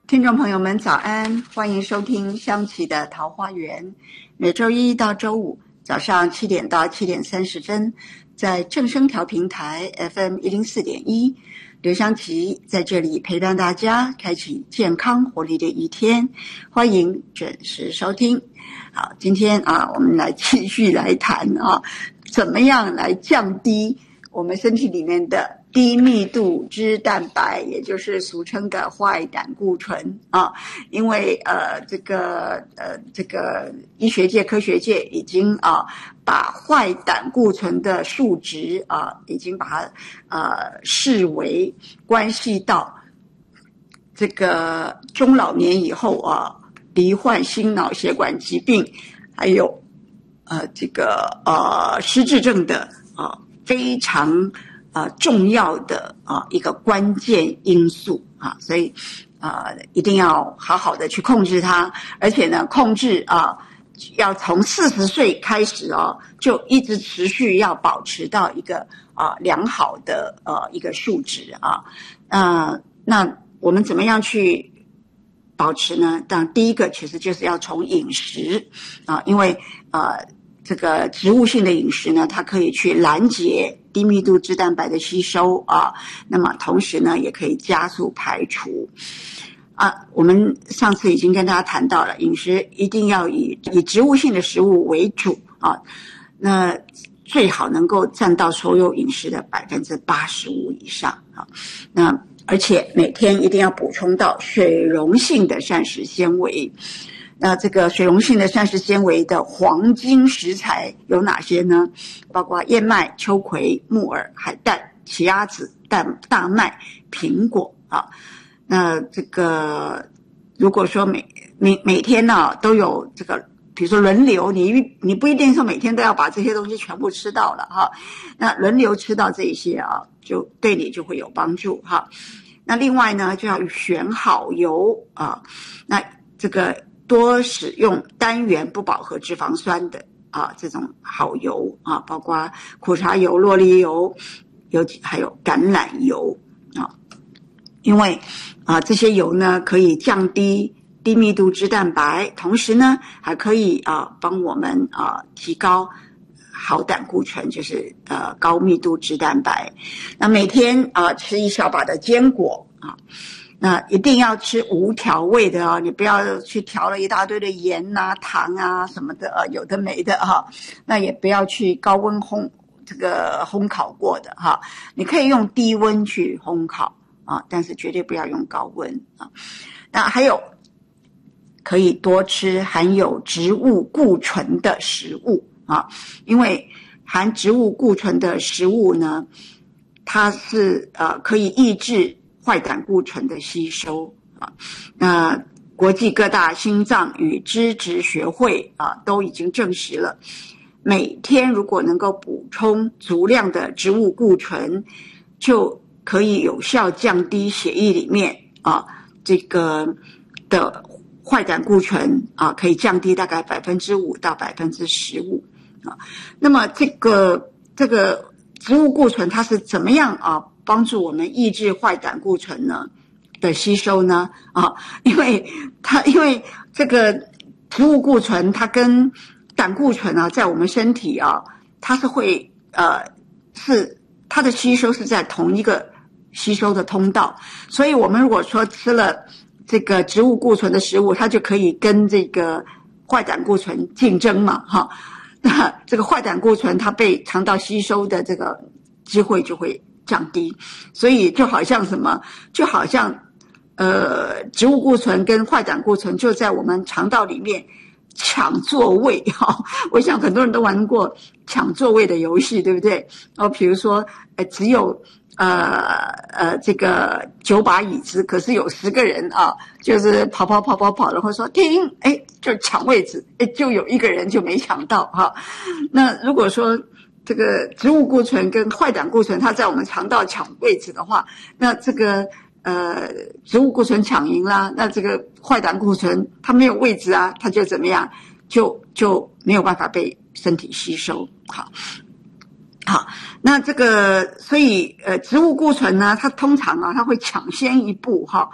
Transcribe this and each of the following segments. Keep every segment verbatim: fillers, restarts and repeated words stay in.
听众朋友们早安，欢迎收听香琪的桃花源，每周一到周五早上七点到七点三十分，在正声调频台 F M 一零四点一，刘香琪在这里陪伴大家，开启健康活力的一天，欢迎准时收听。好，今天啊，我们来继续来谈啊，怎么样来降低我们身体里面的低密度脂蛋白，也就是俗称的坏胆固醇啊。因为呃这个呃这个医学界科学界已经啊把坏胆固醇的数值啊已经把它呃视为关系到这个中老年以后啊罹患心脑血管疾病，还有呃这个呃失智症的啊非常呃重要的啊一个关键因素啊，所以呃一定要好好的去控制它，而且呢控制啊要从四十岁开始哦，就一直持续要保持到一个啊良好的呃一个数值啊。呃那我们怎么样去保持呢？当然第一个其实就是要从饮食啊，因为呃这个植物性的饮食呢，它可以去拦截低密度脂蛋白的吸收啊，那么同时呢，也可以加速排除啊。我们上次已经跟大家谈到了，饮食一定要以以植物性的食物为主啊，那最好能够占到所有饮食的百分之八十五以上啊。那而且每天一定要补充到水溶性的膳食纤维。那这个水溶性的膳食纤维的黄金食材有哪些呢？包括燕麦、秋葵、木耳、海带、奇亚籽、大大麦、苹果啊。那这个如果说每每每天呢、啊、都有这个，比如说轮流，你你不一定说每天都要把这些东西全部吃到了哈。那轮流吃到这些啊，就对你就会有帮助哈。那另外呢，就要选好油啊，那这个多使用单元不饱和脂肪酸的啊这种好油啊，包括苦茶油、酪梨油，有还有橄榄油啊，因为啊这些油呢可以降低低密度脂蛋白，同时呢还可以啊帮我们啊提高好胆固醇，就是呃高密度脂蛋白。那每天啊吃一小把的坚果啊。那一定要吃无调味的哦，你不要去调了一大堆的盐啊、糖啊什么的，呃，有的没的哈。那也不要去高温烘这个烘烤过的哈，你可以用低温去烘烤啊，但是绝对不要用高温啊。那还有可以多吃含有植物固醇的食物啊，因为含植物固醇的食物呢，它是呃可以抑制坏胆固醇的吸收啊。那国际各大心脏与脂质学会啊都已经证实了，每天如果能够补充足量的植物固醇，就可以有效降低血液里面啊这个的坏胆固醇啊，可以降低大概百分之五到百分之十五啊。那么这个这个植物固醇它是怎么样啊帮助我们抑制坏胆固醇呢的吸收呢？啊，因为它因为这个植物固醇它跟胆固醇啊，在我们身体啊，它是会呃是它的吸收是在同一个吸收的通道，所以我们如果说吃了这个植物固醇的食物，它就可以跟这个坏胆固醇竞争嘛，哈。那这个坏胆固醇它被肠道吸收的这个机会就会降低，所以就好像什么，就好像呃，植物固醇跟坏胆固醇就在我们肠道里面抢座位哈、哦。我想很多人都玩过抢座位的游戏，对不对？哦，比如说呃，只有呃呃这个九把椅子，可是有十个人啊，就是跑跑跑跑跑，然后说停，哎，就抢位置，哎，就有一个人就没抢到哈。那如果说这个植物固醇跟坏胆固醇它在我们肠道抢位置的话，那这个呃植物固醇抢赢啦，那这个坏胆固醇它没有位置啊，它就怎么样，就就没有办法被身体吸收。好，好，那这个所以呃植物固醇呢，它通常啊它会抢先一步哈，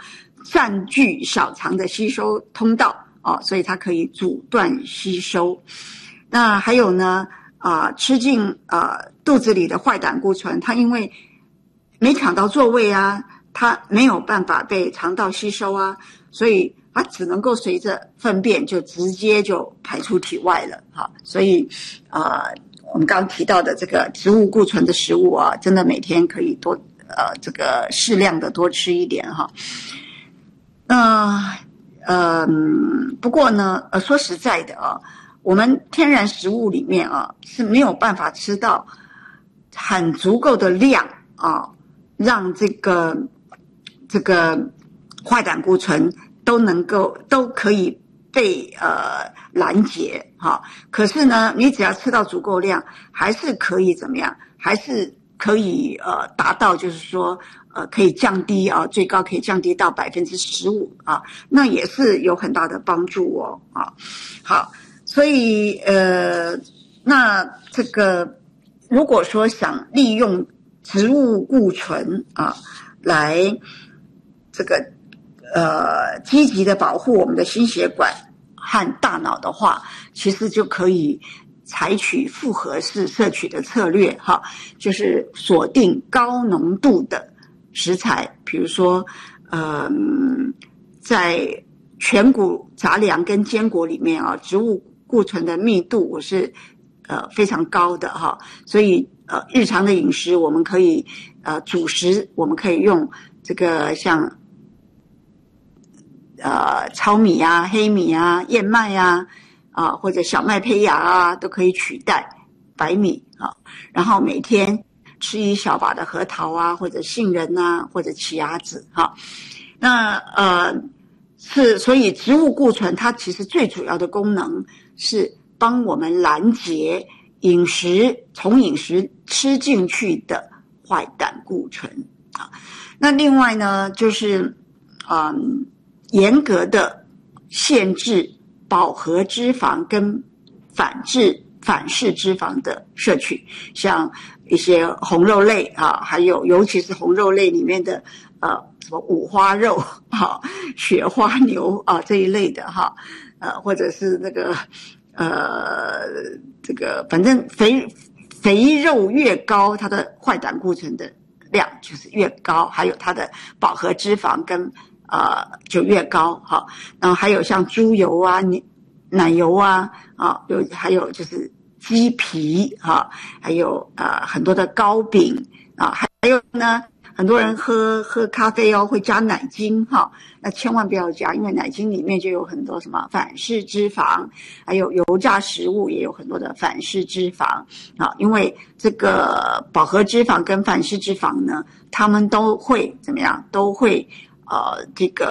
占据小肠的吸收通道哦，所以它可以阻断吸收。那还有呢，啊、呃，吃进呃肚子里的坏胆固醇，它因为没抢到座位啊，它没有办法被肠道吸收啊，所以它只能够随着粪便就直接就排出体外了。哈，所以啊、呃，我们刚刚提到的这个植物固醇的食物啊，真的每天可以多呃这个适量的多吃一点哈。那呃，不过呢，呃，说实在的啊，我们天然食物里面啊是没有办法吃到很足够的量啊，让这个这个坏胆固醇都能够都可以被呃拦截哈。可是呢，你只要吃到足够量，还是可以怎么样？还是可以呃达到，就是说。呃，可以降低啊，最高可以降低到百分之十五啊，那也是有很大的帮助哦啊。好，所以呃，那这个如果说想利用植物固醇啊，来这个呃积极的保护我们的心血管和大脑的话，其实就可以采取复合式摄取的策略哈，就是锁定高浓度的食材，比如说，呃，在全谷杂粮跟坚果里面啊，植物固醇的密度我是呃非常高的哈，所以呃日常的饮食我们可以呃主食我们可以用这个像呃糙米啊、黑米啊、燕麦啊啊或者小麦胚芽啊都可以取代白米啊，然后每天吃一小把的核桃啊，或者杏仁啊，或者奇亚籽哈。那呃是，所以植物固醇它其实最主要的功能是帮我们拦截饮食从饮食吃进去的坏胆固醇啊。那另外呢，就是嗯严格的限制饱和脂肪跟反制反式脂肪的摄取，像一些红肉类啊，还有尤其是红肉类里面的呃什么五花肉啊、雪花牛啊这一类的哈，呃或者是那个呃这个反正肥肥肉越高，它的坏胆固醇的量就是越高，还有它的饱和脂肪跟呃就越高哈。然后还有像猪油啊、奶油啊啊，有还有就是鸡皮啊，还有呃很多的糕饼啊，还有呢，很多人喝喝咖啡哦会加奶精哈，那千万不要加，因为奶精里面就有很多什么反式脂肪，还有油炸食物也有很多的反式脂肪啊，因为这个饱和脂肪跟反式脂肪呢，它们都会怎么样？都会呃这个。